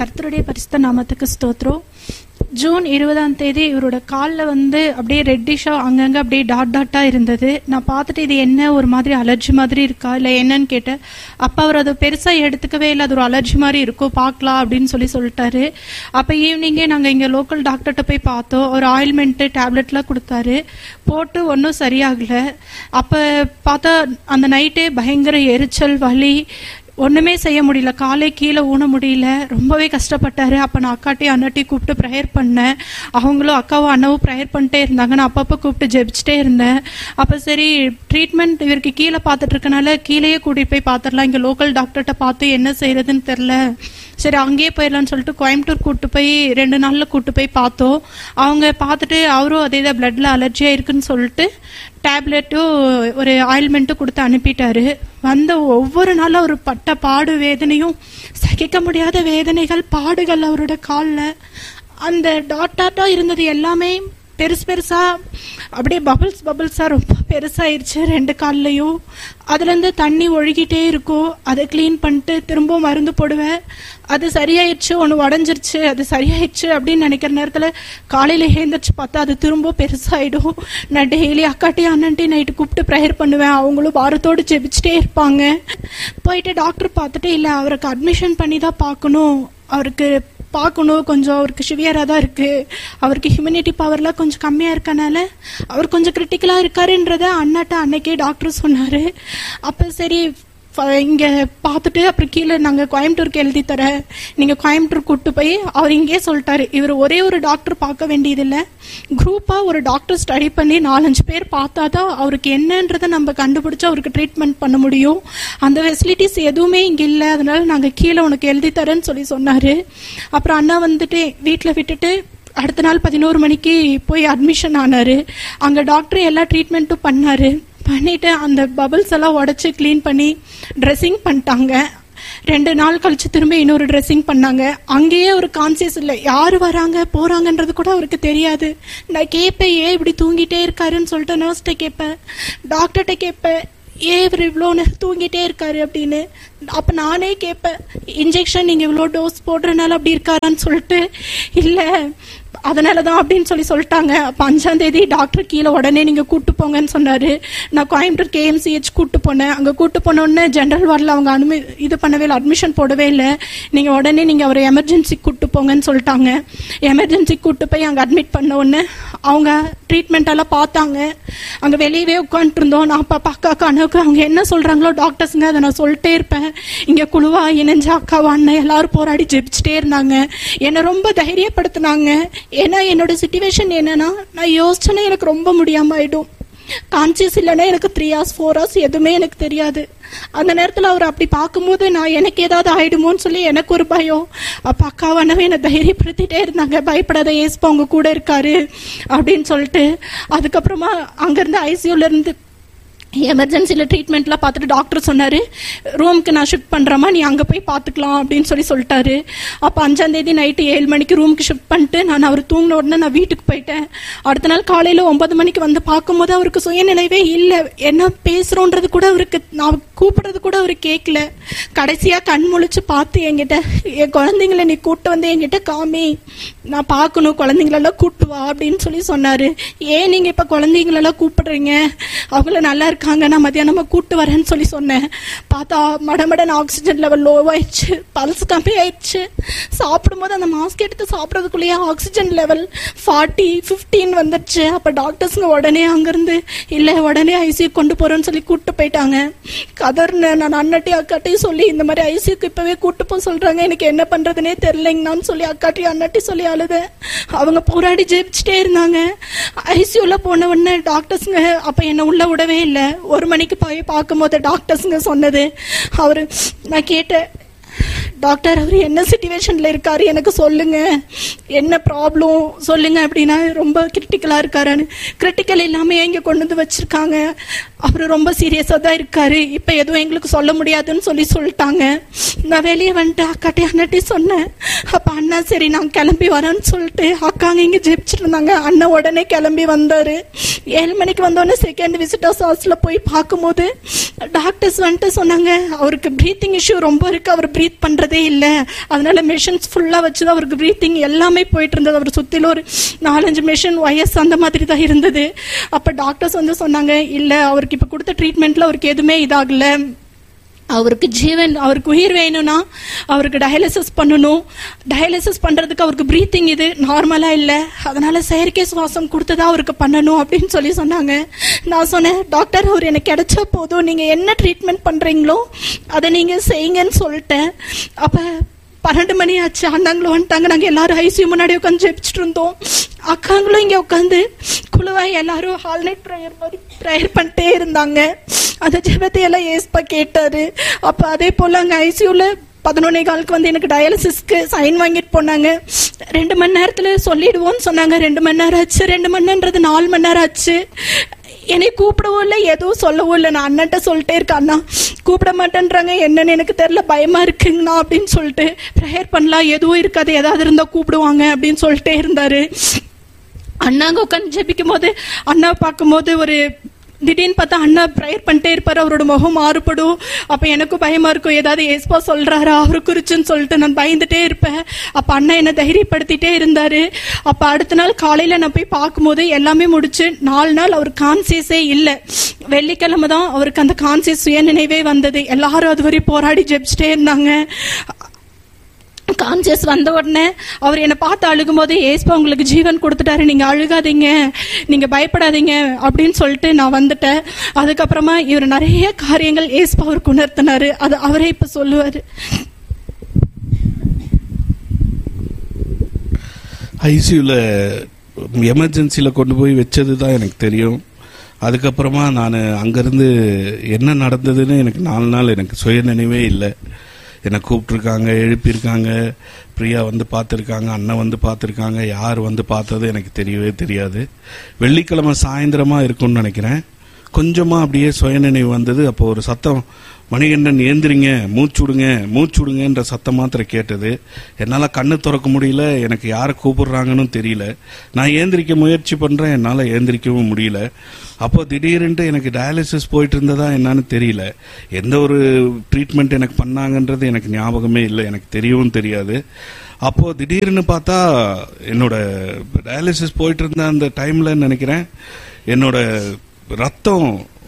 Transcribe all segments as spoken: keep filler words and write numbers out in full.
கர்த்தருடைய பரிசுத்த நாமத்துக்கு ஸ்தோத்திரம். ஜூன் இருபதாம் தேதி இவரோட காலில் வந்து அப்படியே ரெட்டிஷா அங்கங்கே அப்படியே டாட் டாட்டாக இருந்தது. நான் பார்த்துட்டு இது என்ன ஒரு மாதிரி அலர்ஜி மாதிரி இருக்கா இல்லை என்னன்னு கேட்டேன். அப்போ அவர் அதை பெருசாக எடுத்துக்கவே இல்லை, அது ஒரு அலர்ஜி மாதிரி இருக்கும் பார்க்கலாம் அப்படின்னு சொல்லி சொல்லிட்டாரு. அப்போ ஈவினிங்கே நாங்கள் இங்கே லோக்கல் டாக்டர்கிட்ட போய் பார்த்தோம். ஒரு ஆயில்மெண்ட்டு டேப்லெட்லாம் கொடுத்தாரு, போட்டு ஒன்றும் சரியாகலை. அப்போ பார்த்தா அந்த நைட்டே பயங்கர எரிச்சல், வலி, ஒன்றுமே செய்ய முடியல, காலை கீழே ஊன முடியல, ரொம்பவே கஷ்டப்பட்டாரு. அப்போ நான் அக்காட்டையும் அண்ணாட்டையும் கூப்பிட்டு ப்ரேயர் பண்ணேன். அவங்களும் அக்காவும் அண்ணாவும் ப்ரேயர் பண்ணிட்டே இருந்தாங்க. நான் அப்பப்போ கூப்பிட்டு ஜெபிச்சுட்டே இருந்தேன். அப்போ சரி ட்ரீட்மெண்ட் இவருக்கு கீழே பார்த்துட்டு இருக்கனால கீழேயே கூட்டிகிட்டு போய் பார்த்துடலாம், இங்கே லோக்கல் டாக்டர்கிட்ட பார்த்து என்ன செய்யறதுன்னு தெரில, சரி அங்கேயே போயிடலான்னு சொல்லிட்டு கோயம்புத்தூர் கூப்பிட்டு போய் ரெண்டு நாளில் கூப்பிட்டு போய் பார்த்தோம். அவங்க பார்த்துட்டு அவரும் அதே தான் பிளட்ல அலர்ஜியாக இருக்குன்னு சொல்லிட்டு டேப்லெட்டும் ஒரு ஆயில்மெண்ட்டும் கொடுத்து அனுப்பிட்டாரு. வந்த ஒவ்வொரு நாளும் அவர் பட்ட பாடு வேதனையும் சகிக்க முடியாத வேதனைகள், பாடுகள் அவரோட காலில். அந்த டாட் டாட்டா இருந்தது எல்லாமே பெருசு பெருசா அப்படியே பபிள்ஸ் பபிள்ஸா ரொம்ப பெருசாயிருச்சு ரெண்டு கால்லையும். அதுலேருந்து தண்ணி ஒழுகிட்டே இருக்கும். அதை கிளீன் பண்ணிட்டு திரும்ப மருந்து போடுவேன். அது சரியாயிடுச்சு, ஒன்று உடஞ்சிருச்சு, அது சரியாயிடுச்சு அப்படின்னு நினைக்கிற நேரத்தில் காலையில் எழுந்திரிச்சு பார்த்தா அது திரும்ப பெருசாகிடும். நான் டெய்லி அக்காட்டையும் அண்ணன்ட்டையும் நைட்டு கூப்பிட்டு ப்ரேயர் பண்ணுவேன். அவங்களும் வாரத்தோடு ஜெபிச்சுட்டே இருப்பாங்க. போயிட்டு டாக்டர் பார்த்துட்டு இல்லை அவருக்கு அட்மிஷன் பண்ணி தான் பார்க்கணும், அவருக்கு பார்க்கணும், கொஞ்சம் அவருக்கு சிவியராக தான் இருக்குது, அவருக்கு ஹியூமனிட்டி பவர்லாம் கொஞ்சம் கம்மியாக இருக்கனால அவர் கொஞ்சம் கிரிட்டிக்கலாக இருக்காருன்றத அண்ணாட்ட அன்னைக்கே டாக்டர் சொன்னார். அப்போ சரி இங்கே பார்த்துட்டு அப்புறம் கீழே நாங்கள் கோயம்புத்தூருக்கு எழுதி தர, நீங்கள் கோயம்புத்தூர் கூப்பிட்டு போய் அவர் இங்கேயே சொல்லிட்டாரு, இவர் ஒரே ஒரு டாக்டர் பார்க்க வேண்டியதில்லை, குரூப்பாக ஒரு டாக்டர் ஸ்டடி பண்ணி நாலஞ்சு பேர் பார்த்தா தான் அவருக்கு என்னன்றதை நம்ம கண்டுபிடிச்சி அவருக்கு ட்ரீட்மெண்ட் பண்ண முடியும். அந்த ஃபெசிலிட்டிஸ் எதுவுமே இங்கே இல்லை, அதனால நாங்கள் கீழே உனக்கு எழுதி தரேன்னு சொல்லி சொன்னார். அப்புறம் அண்ணா வந்துட்டு வீட்டில் விட்டுட்டு அடுத்த நாள் பதினோரு மணிக்கு போய் அட்மிஷன் ஆனார். அங்கே டாக்டர் எல்லா ட்ரீட்மெண்ட்டும் பண்ணார். பண்ணிட்டு அந்த பபிள்ஸ் எல்லாம் உடச்சி க்ளீன் பண்ணி ட்ரெஸ்ஸிங் பண்ணிட்டாங்க. ரெண்டு நாள் கழிச்சு திரும்ப இன்னொரு ட்ரெஸ்ஸிங் பண்ணாங்க. அங்கேயே ஒரு கான்சியஸ் இல்லை, யார் வராங்க போறாங்கன்றது கூட அவருக்கு தெரியாது. நான் கேட்பேன் ஏன் இப்படி தூங்கிட்டே இருக்காருன்னு சொல்லிட்டு நர்ஸ்கிட்ட கேட்பேன், டாக்டர்கிட்ட கேட்பேன் ஏன் இவர் இவ்வளோ நேரம் தூங்கிட்டே இருக்காரு அப்படின்னு. அப்போ நானே கேட்பேன் இன்ஜெக்ஷன் நீங்கள் இவ்வளோ டோஸ் போடுறதுனால அப்படி இருக்காரான்னு சொல்லிட்டு, இல்லை அதனால தான் அப்படின்னு சொல்லி சொல்லிட்டாங்க. அப்போ அஞ்சாம் தேதி டாக்டர் கீழே உடனே நீங்கள் கூப்பிட்டு போங்கன்னு சொன்னார். நான் கோயம்புத்தூர் கேஎம்சிஹெச் கூப்பிட்டு போனேன். அங்கே கூப்பிட்டு போனோடனே ஜென்ரல் வார்டில் அவங்க அனுமதி இது பண்ணவே இல்லை, அட்மிஷன் போடவே இல்லை. நீங்கள் உடனே நீங்கள் அவரை எமர்ஜென்சிக்கு கூப்பிட்டு போங்கன்னு சொல்லிட்டாங்க. எமர்ஜென்சிக்கு கூப்பிட்டு போய் அங்கே அட்மிட் பண்ண உடனே அவங்க ட்ரீட்மெண்ட்டெல்லாம் பார்த்தாங்க. அங்கே வெளியவே உட்காந்துருந்தோம். நான் அப்பா அக்காவுக்கு அண்ணாவுக்கு அவங்க என்ன சொல்கிறாங்களோ டாக்டர்ஸுங்க அதை நான் சொல்லிட்டே இருப்பேன். இங்கே குழுவா இணைஞ்ச அக்காவா அண்ணன் எல்லாரும் போராடி ஜெபிச்சுட்டே இருந்தாங்க, என்னை ரொம்ப தைரியப்படுத்தினாங்க. ஏன்னா என்னோட சிச்சுவேஷன் என்னன்னா நான் யோசிச்சேன்னா எனக்கு ரொம்ப முடியாம ஆயிடும். கான்சியஸ் இல்லைன்னா எனக்கு த்ரீ ஹவர்ஸ் ஃபோர் ஹவர்ஸ் எதுவுமே எனக்கு தெரியாது. அந்த நேரத்தில் அவர் அப்படி பார்க்கும்போது நான் எனக்கு ஏதாவது ஆயிடுமோன்னு சொல்லி எனக்கு ஒரு பயம். அப்போ அக்காவானவே என்னை தைரியப்படுத்திட்டே இருந்தாங்க, பயப்படாத ஏஸ்பா அவங்க கூட இருக்காரு அப்படின்னு சொல்லிட்டு. அதுக்கப்புறமா அங்கேருந்து ஐசியூல இருந்து எமர்ஜென்சியில் ட்ரீட்மெண்ட்லாம் பார்த்துட்டு டாக்டர் சொன்னார், ரூமுக்கு நான் ஷிஃப்ட் பண்ணுறேம்மா நீ அங்கே போய் பார்த்துக்கலாம் அப்படின்னு சொல்லி சொல்லிட்டாரு. அப்போ அஞ்சாந்தேதி நைட்டு ஏழு மணிக்கு ரூமுக்கு ஷிஃப்ட் பண்ணிட்டு நான் அவர் தூங்கின உடனே நான் வீட்டுக்கு போயிட்டேன். அடுத்த நாள் காலையில் ஒன்பது மணிக்கு வந்து பார்க்கும்போது அவருக்கு சுயநிலைவே இல்லை, என்ன பேசுகிறோன்றது கூட அவருக்கு, நான் கூப்பிடுறது கூட அவர் கேட்கல. கடைசியாக கண் முழிச்சு பார்த்து என்கிட்ட என் குழந்தைங்கள நீ கூப்பிட்டு வந்து என்கிட்ட காமி, நான் பார்க்கணும், குழந்தைங்களெல்லாம் கூப்பிட்டு வா அப்படின்னு சொல்லி சொன்னார். ஏன் நீங்கள் இப்போ குழந்தைங்களெல்லாம் கூப்பிடுறீங்க, அவங்கள நல்லா இருக்காங்க, நான் மத்தியானமா கூட்டு வரேன்னு சொல்லி சொன்னேன். பார்த்தா மடமடன் ஆக்சிஜன் லெவல் லோ ஆயிடுச்சு, பல்ஸ் கம்மி ஆயிடுச்சு. சாப்பிடும்போது அந்த மாஸ்க் எடுத்து சாப்பிட்றதுக்குள்ளேயே ஆக்சிஜன் லெவல் ஃபார்ட்டி ஃபிஃப்டீன் வந்துடுச்சு. அப்போ டாக்டர்ஸுங்க உடனே அங்கேருந்து இல்லை உடனே ஐசியூ கொண்டு போகிறோன்னு சொல்லி கூப்பிட்டு போயிட்டாங்க. கதர்னு நான் அண்ணாட்டையும் அக்காட்டையும் சொல்லி இந்த மாதிரி ஐசியூக்கு இப்போவே கூப்பிட்டு போக சொல்கிறாங்க, எனக்கு என்ன பண்ணுறதுனே தெரிலைங்கன்னு சொல்லி அக்காட்டையும் அண்ணாட்டையும் சொல்லி அழுதேன். அவங்க போராடி ஜெபிச்சுட்டே இருந்தாங்க. ஐசியூவில் போன உடனே டாக்டர்ஸுங்க அப்போ என்னை உள்ள விடவே இல்லை. ஒரு மணிக்கு போய் பார்க்கும்போது டாக்டர்ஸுங்க சொன்னது, அவரு நான் கேட்டேன் டாக்டர் அவர் என்ன சிச்சுவேஷன்ல இருக்காரு எனக்கு சொல்லுங்க, என்ன ப்ராப்ளம் சொல்லுங்க அப்படின்னா, ரொம்ப கிரிட்டிக்கலா இருக்காருன்னு. கிரிட்டிக்கல் இல்லாம இங்க கொண்டு வந்து வச்சிருக்காங்க, அவரு ரொம்ப சீரியஸா தான் இருக்காரு, இப்ப எதுவும் எங்களுக்கு சொல்ல முடியாதுன்னு சொல்லி சொல்லிட்டாங்க. நான் வெளியே வந்துட்டு அக்காட்டி அண்ணாட்டி சொன்னேன். அப்ப அண்ணா சரி நான் கிளம்பி வரேன்னு சொல்லிட்டு அக்காங்க இங்க ஜெபிச்சுட்டு இருந்தாங்க. அண்ணா உடனே கிளம்பி வந்தாரு. ஏழு மணிக்கு வந்தோடனே செகண்ட் விசிட்டர்ஸ் ஹவுஸ்ல போய் பார்க்கும்போது டாக்டர்ஸ் வந்துட்டு சொன்னாங்க அவருக்கு பிரீத்திங் இஷ்யூ ரொம்ப இருக்கு, அவர் பிரீத் பண்றது இருந்ததே இல்லை, அதனால மெஷின்ஸ் ஃபுல்லா வச்சுதான் அவருக்கு ப்ரீத்திங் எல்லாமே போயிட்டு இருந்தது. அவர் சுத்தில ஒரு நாலஞ்சு மெஷின் வயசு அந்த மாதிரி தான் இருந்தது. அப்ப டாக்டர்ஸ் வந்து சொன்னாங்க, இல்ல அவருக்கு இப்ப கொடுத்த ட்ரீட்மெண்ட்ல அவருக்கு எதுவுமே இதாகல, அவருக்கு ஜீவன் அவருக்கு உயிர் வேணும்னா அவருக்கு டயாலிசிஸ் பண்ணணும், டயாலிசிஸ் பண்றதுக்கு அவருக்கு பிரீத்திங் இது நார்மலா இல்லை, அதனால செயற்கை சுவாசம் கொடுத்துதான் அவருக்கு பண்ணணும் அப்படின்னு சொல்லி சொன்னாங்க. நான் சொன்னேன், டாக்டர் அவர் எனக்கு கிடைச்சா போதும், நீங்க என்ன ட்ரீட்மெண்ட் பண்றீங்களோ அதை நீங்க செய்யுங்கன்னு சொல்லிட்டேன். அப்ப பன்னெண்டு மணி ஆச்சு, அண்ணாங்களும் வந்துட்டாங்க. நாங்க எல்லாரும் ஐசியூ முன்னாடி உட்காந்து ஜெபிச்சுட்டு இருந்தோம். அக்காங்களும் இங்க உட்காந்து குழுவா எல்லாரும் ஹால் நைட் ப்ரேயர் மாதிரி ப்ரேயர் பண்ணிட்டே இருந்தாங்க. அந்த ஜெபத்தை எல்லாம் ஏஸ்பா கேட்டாரு. அப்ப அதே போல அங்க ஐசியூல பதினொன்னே காலுக்கு வந்து எனக்கு டயாலிசிஸ்க்கு சைன் வாங்கிட்டு போனாங்க. ரெண்டு மணி நேரத்துல சொல்லிடுவோம்னு சொன்னாங்க. ரெண்டு மணி நேரம் ஆச்சு, ரெண்டு மணி நேரம்ன்றது நாலு மணி நேரம் ஆச்சு. என்னை கூப்பிடவும் இல்லை, எதுவும் சொல்லவும் இல்லை. நான் அண்ணன்ட்ட சொல்லிட்டே இருக்கேன், அண்ணா கூப்பிட மாட்டேன்றாங்க, என்னன்னு எனக்கு தெரியல, பயமா இருக்குங்கண்ணா அப்படின்னு சொல்லிட்டு ப்ரேயர் பண்ணலாம், எதுவும் இருக்காது, ஏதாவது இருந்தா கூப்பிடுவாங்க அப்படின்னு சொல்லிட்டே இருந்தாரு. அண்ணாங்க உட்காந்து ஜெபிக்கும் போது அண்ணா பார்க்கும் போது ஒரு திடீர்னு பார்த்தா அண்ணா ப்ரேயர் பண்ணிட்டே இருப்பாரு, அவரோட முகம் மாறுபடும். அப்ப எனக்கும் பயமா இருக்கும், ஏதாவது ஏஸ்பா சொல்றாரா அவரு குறிச்சுன்னு சொல்லிட்டு நான் பயந்துட்டே இருப்பேன். அப்ப அண்ணா என்ன தைரியப்படுத்திட்டே இருந்தாரு. அப்ப அடுத்த நாள் காலையில நான் போய் பார்க்கும்போது எல்லாமே முடிச்சு நாலு நாள் அவர் கான்சியஸே இல்லை. வெள்ளிக்கிழமை தான் அவருக்கு அந்த கான்சியஸ் சுய நினைவே வந்தது. எல்லாரும் அது வரை போராடி ஜெபிச்சுட்டே இருந்தாங்க. கான்சியஸ் வந்த உடனே அவர் என்னை பார்த்து அழுகும் போது, ஏஸ்பா உங்களுக்கு ஜீவன் கொடுத்துட்டாரு, நீங்க அழுகாதீங்க, நீங்க பயப்படாதீங்க அப்படின்னு சொல்லிட்டு நான் வந்துட்டேன். அதுக்கப்புறமா இவர் நிறைய காரியங்கள் ஏஸ்பா அவருக்கு உணர்த்தினாரு, அது அவரே இப்ப சொல்லுவாரு. ஐசியூல எமர்ஜென்சில கொண்டு போய் வச்சது தான் எனக்கு தெரியும். அதுக்கப்புறமா நான் அங்கிருந்து என்ன நடந்ததுன்னு எனக்கு நாலு நாள் எனக்கு சுய நினைவே இல்லை. என்னை கூப்பிட்டுருக்காங்க, எழுப்பியிருக்காங்க, பிரியா வந்து பார்த்துருக்காங்க, அண்ணன் வந்து பார்த்துருக்காங்க, யார் வந்து பார்த்தது எனக்கு தெரியவே தெரியாது. வெள்ளிக்கிழமை சாயந்தரமாக இருக்கும்னு நினைக்கிறேன். கொஞ்சமாக அப்படியே சுயநினைவு வந்தது. அப்போ ஒரு சத்தம், மணிகண்டன் ஏந்திரிங்க, மூச்சு விடுங்க மூச்சு விடுங்கன்ற சத்தம் மாத்திரம் கேட்டது. என்னால் கண்ணு திறக்க முடியல, எனக்கு யாரை கூப்பிடுறாங்கன்னு தெரியல. நான் ஏந்திரிக்க முயற்சி பண்ணுறேன், என்னால் ஏந்திரிக்கவும் முடியல. அப்போ திடீர்னுட்டு எனக்கு டயாலிசிஸ் போயிட்டு இருந்ததா என்னன்னு தெரியல. எந்த ஒரு ட்ரீட்மெண்ட் எனக்கு பண்ணாங்கன்றது எனக்கு ஞாபகமே இல்லை, எனக்கு தெரியவும் தெரியாது. அப்போ திடீர்னு பார்த்தா என்னோட டயாலிசிஸ் போயிட்டு இருந்த அந்த டைம்ல நினைக்கிறேன், என்னோட ரத்தம்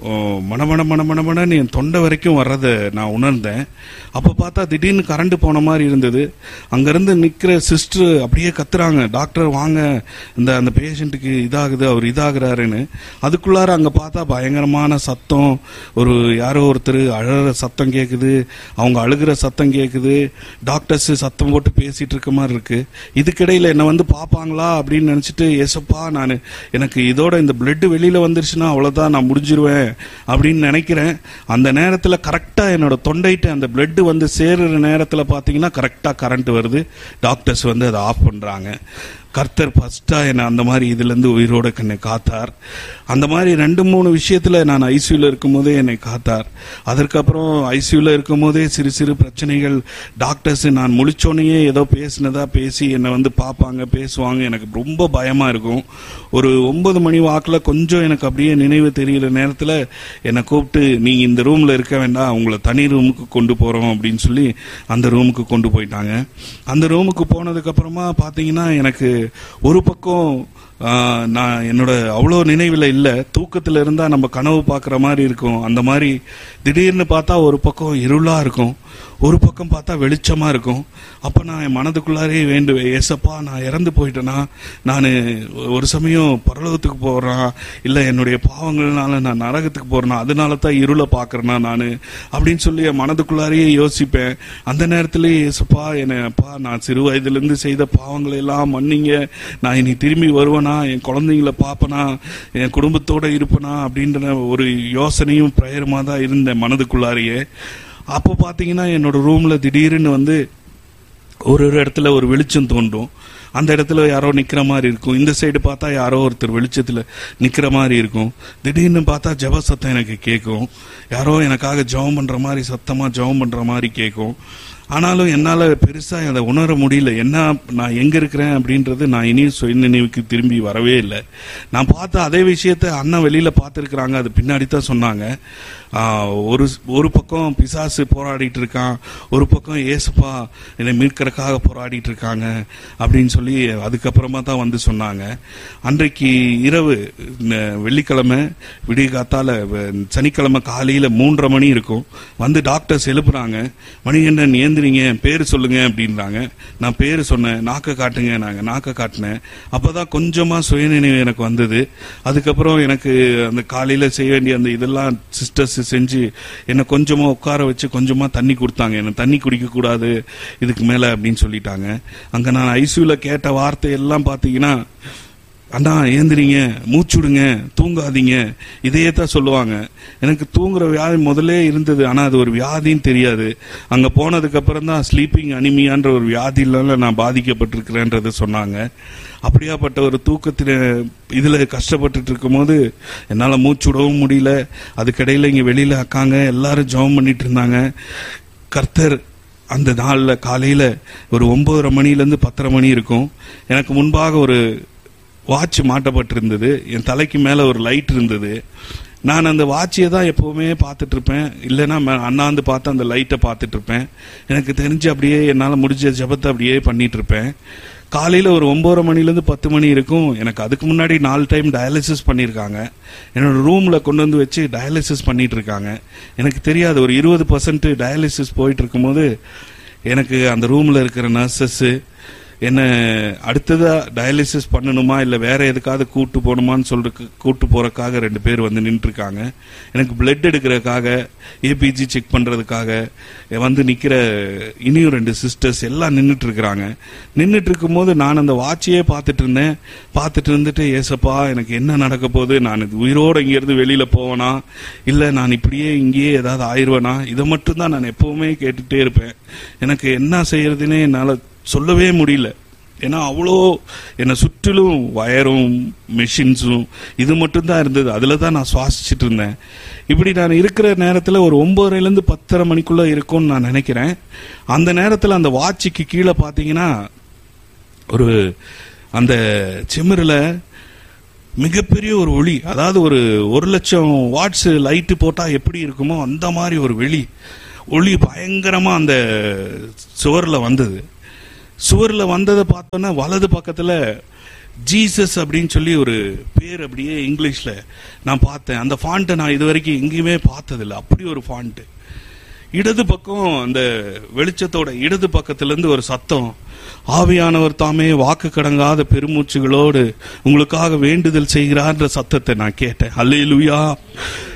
மணமண மணமணமணன்னு என் தொண்டை வரைக்கும் வர்றதை நான் உணர்ந்தேன். அப்போ பார்த்தா திடீர்னு கரண்ட் போன மாதிரி இருந்தது. அங்கேருந்து நிற்கிற சிஸ்டர் அப்படியே கத்துறாங்க, டாக்டர் வாங்க, இந்த அந்த பேஷண்ட்டுக்கு இதாகுது, அவர் இதாகிறாருன்னு. அதுக்குள்ளார அங்கே பார்த்தா பயங்கரமான சத்தம், ஒரு யாரோ ஒருத்தர் அழகிற சத்தம் கேட்குது, அவங்க அழுகிற சத்தம் கேட்குது, டாக்டர்ஸ் சத்தம் போட்டு பேசிட்டு இருக்க மாதிரி இருக்கு. இதுக்கிடையில் என்னை வந்து பார்ப்பாங்களா அப்படின்னு நினச்சிட்டு, ஏசப்பா நான் எனக்கு இதோட இந்த பிளட் வெளியில் வந்துருச்சுன்னா அவ்வளோதான், நான் முடிஞ்சிருவேன் அப்படின்னு நினைக்கிறேன். அந்த நேரத்தில் கரெக்டா என்னோட தொண்டைட்டு அந்த பிளட் வந்து சேருற நேரத்தில் பார்த்தீங்கன்னா கரெக்டா கரண்ட் வருது. டாக்டர்ஸ் வந்து அதை ஆஃப் பண்றாங்க. கர்த்தர் ஃபர்ஸ்டா என்னை அந்த மாதிரி இதுல இருந்து உயிரோட என்னை காத்தார். அந்த மாதிரி ரெண்டு மூணு விஷயத்துல நான் ஐசியூல இருக்கும் போதே என்னை காத்தார். அதற்கப்புறம் ஐசியூல இருக்கும் போதே சிறு சிறு பிரச்சனைகள், டாக்டர்ஸ் நான் முழிச்சோனையே ஏதோ பேசினதா பேசி என்னை வந்து பார்ப்பாங்க, பேசுவாங்க. எனக்கு ரொம்ப பயமா இருக்கும். ஒரு ஒன்பது மணி வாக்குல கொஞ்சம் எனக்கு அப்படியே நினைவு தெரியற நேரத்துல என்னை கூப்பிட்டு, நீங்க இந்த ரூம்ல இருக்க வேண்டாம், உங்களை தனி ரூமுக்கு கொண்டு போறோம் அப்படின்னு சொல்லி அந்த ரூமுக்கு கொண்டு போயிட்டாங்க. அந்த ரூமுக்கு போனதுக்கு அப்புறமா பாத்தீங்கன்னா எனக்கு ஒரு பக்கம் நான் என்னோட அவ்வளோ நினைவில் இல்லை, தூக்கத்தில் இருந்தால் நம்ம கனவு பார்க்குற மாதிரி இருக்கும். அந்த மாதிரி திடீர்னு பார்த்தா ஒரு பக்கம் இருளா இருக்கும், ஒரு பக்கம் பார்த்தா வெளிச்சமா இருக்கும். அப்ப நான் என் மனதுக்குள்ளாரே வேண்டுவேன், ஏசப்பா நான் இறந்து போயிட்டேனா, நான் ஒரு சமயம் பரலோகத்துக்கு போறேன், இல்ல என்னுடைய பாவங்கள்னால நான் நரகத்துக்கு போறேனா, அதனால தான் இருளை பாக்குறேனா நான் அப்படின்னு சொல்லி என் மனதுக்குள்ளாரையே யோசிப்பேன். அந்த நேரத்திலேயே ஏசப்பா என்னப்பா, நான் சிறு வயதுல இருந்து செய்த பாவங்களை எல்லாம் மன்னிங்க, நான் இனி திரும்பி வருவேனா, என் குழந்தைங்களை பார்ப்பனா, என் குடும்பத்தோட இருப்பனா அப்படின்ற ஒரு யோசனையும் பிரேயருமா தான் இருந்தேன் மனதுக்குள்ளாரையே. அப்போ பாத்தீங்கன்னா என்னோட ரூம்ல திடீர்னு வந்து ஒரு ஒரு இடத்துல ஒரு வெளிச்சம் தோன்றும். அந்த இடத்துல யாரோ நிக்கிற மாதிரி இருக்கும், இந்த சைடு பார்த்தா யாரோ ஒருத்தர் வெளிச்சத்துல நிக்கிற மாதிரி இருக்கும். திடீர்னு பார்த்தா ஜெப சத்தம் எனக்கு கேட்கும், யாரோ எனக்காக ஜெபம் பண்ற மாதிரி சத்தமா ஜெபம் பண்ற மாதிரி கேட்கும். ஆனாலும் என்னால பெருசா அதை உணர முடியல, என்ன நான் எங்க இருக்கிறேன் அப்படின்றது நான் இனியும் சுய நினைவுக்கு திரும்பி வரவே இல்லை. நான் பார்த்த அதே விஷயத்த அண்ணன் வெளியில பார்த்துருக்குறாங்க, அது பின்னாடி தான் சொன்னாங்க. ஒரு ஒரு பக்கம் பிசாசு போராடிட்டு இருக்கான், ஒரு பக்கம் ஏசப்பா என்னை மீட்கறதுக்காக போராடிட்டு இருக்காங்க அப்படின்னு சொல்லி அதுக்கப்புறமா தான் வந்து சொன்னாங்க. அன்றைக்கு இரவு வெள்ளிக்கிழமை விடிய காத்தால சனிக்கிழமை காலையில மூன்றரை மணி இருக்கும். வந்து டாக்டர்ஸ் எழுப்புறாங்க, மணிகண்டன் ஏந்திரிங்க, பேரு சொல்லுங்க அப்படின்றாங்க. நான் பேரு சொன்னேன், நாக்க காட்டுங்க, நாங்க நாக்க காட்டினேன். அப்பதான் கொஞ்சமா சுயநினைவு எனக்கு வந்தது. அதுக்கப்புறம் எனக்கு அந்த காலையில செய்ய வேண்டிய அந்த இதெல்லாம் சிஸ்டர்ஸ் செஞ்சு என்ன கொஞ்சமா உட்கார வச்சு கொஞ்சமா தண்ணி கொடுத்தாங்க. என்ன தண்ணி குடிக்க கூடாது இதுக்கு மேல அப்படின்னு சொல்லிட்டாங்க. அங்க நான் ஐசியூல கேட்ட வார்த்தை எல்லாம் பாத்தீங்கன்னா, அண்ணா ஏந்திரிங்க, மூச்சுடுங்க, தூங்காதீங்க, இதையே தான் சொல்லுவாங்க. எனக்கு தூங்குற வியாதி முதலே இருந்தது, ஆனா அது ஒரு வியாதின்னு தெரியாது. அங்க போனதுக்கு அப்புறம் தான் ஸ்லீப்பிங் அனிமியான்ற ஒரு வியாதியில நான் பாதிக்கப்பட்டிருக்கிறேன்றத சொன்னாங்க. அப்படியாப்பட்ட ஒரு தூக்கத்தில் இதுல கஷ்டப்பட்டு இருக்கும் போது என்னால மூச்சு விடவும் முடியல. அதுக்கடையில இங்க வெளியில அக்காங்க எல்லாரும் ஜெபம் பண்ணிட்டு இருந்தாங்க. கர்த்தர் அந்த நாள்ல காலையில ஒரு ஒன்பதரை மணில இருந்து பத்தரை மணி இருக்கும். எனக்கு முன்பாக ஒரு வாட்ச் மாட்டப்பட்டிருந்தது, என் தலைக்கு மேல ஒரு லைட் இருந்தது. நான் அந்த வாட்சியை தான் எப்பவுமே பார்த்துட்டு இருப்பேன், இல்லைன்னா அண்ணாந்து பார்த்து அந்த லைட்டை பார்த்துட்டு இருப்பேன். எனக்கு தெரிஞ்சு அப்படியே என்னால் முடிஞ்ச ஜெபத்தை அப்படியே பண்ணிட்டு இருப்பேன். காலையில ஒரு ஒன்பதரை மணிலேருந்து பத்து மணி இருக்கும். எனக்கு அதுக்கு முன்னாடி நாலு டைம் டயாலிசிஸ் பண்ணியிருக்காங்க. என்னோட ரூம்ல கொண்டு வந்து வச்சு டயாலிசிஸ் பண்ணிட்டு இருக்காங்க. எனக்கு தெரியாது, ஒரு இருபது பர்சன்ட் டயாலிசிஸ் போயிட்டு இருக்கும்போது எனக்கு அந்த ரூம்ல இருக்கிற நர்சஸ் என்ன அடுத்ததா டயாலிசிஸ் பண்ணணுமா இல்ல வேற எதுக்காவது கூட்டு போகணுமான்னு சொல்ற கூட்டு போறதுக்காக ரெண்டு பேர் வந்து நின்று இருக்காங்க. எனக்கு பிளட் எடுக்கிறதுக்காக, ஏபிஜி செக் பண்றதுக்காக வந்து நிக்கிற இனியும் ரெண்டு சிஸ்டர்ஸ் எல்லாம் நின்றுட்டு இருக்கிறாங்க. நின்றுட்டு இருக்கும் போது நான் அந்த வாட்சியே பார்த்துட்டு இருந்தேன். பார்த்துட்டு இருந்துட்டு, ஏசப்பா எனக்கு என்ன நடக்க போகுது, நான் உயிரோட இங்க இருந்து வெளியில போவேனா இல்ல நான் இப்படியே இங்கேயே ஏதாவது ஆயிடுவேனா, இதை மட்டும் தான் நான் எப்பவுமே கேட்டுட்டே இருப்பேன். எனக்கு என்ன செய்யறதுன்னே என்னால சொல்லவே முடியல. ஏன்னா அவ்வளோ என்னை சுற்றிலும் வயரும் மெஷின்ஸும் இது மட்டும் தான் இருந்தது. அதுல தான் நான் சுவாசிச்சுட்டு இருந்தேன். இப்படி நான் இருக்கிற நேரத்துல ஒரு ஒன்பதுல இருந்து பத்தரை மணிக்குள்ள இருக்கும்னு நான் நினைக்கிறேன். அந்த நேரத்துல அந்த வாட்சிக்கு கீழே பாத்தீங்கன்னா ஒரு அந்த சிமிரில் மிகப்பெரிய ஒரு ஒளி, அதாவது ஒரு ஒரு லட்சம் வாட்ஸ் லைட்டு போட்டா எப்படி இருக்குமோ அந்த மாதிரி ஒரு வெளி ஒளி பயங்கரமா அந்த சுவர்ல வந்தது. சுவர்ல வந்ததை பார்த்தோன்னா வலது பக்கத்துல ஜீசஸ் அப்படின்னு சொல்லி ஒரு பேர் அப்படியே இங்கிலீஷ்ல நான் பார்த்தேன். அந்த ஃபாண்ட்டை நான் இது வரைக்கும் எங்கேயுமே பார்த்ததில்லை, அப்படி ஒரு ஃபாண்ட். இடது பக்கம் அந்த வெளிச்சத்தோட இடது பக்கத்துல இருந்து ஒரு சத்தம், ஆவியானவர் தாமே வாக்கு கடங்காத பெருமூச்சுகளோடு உங்களுக்காக வேண்டுதல் செய்கிறார்ன்ற சத்தத்தை நான் கேட்டேன். அல்லேலூயா.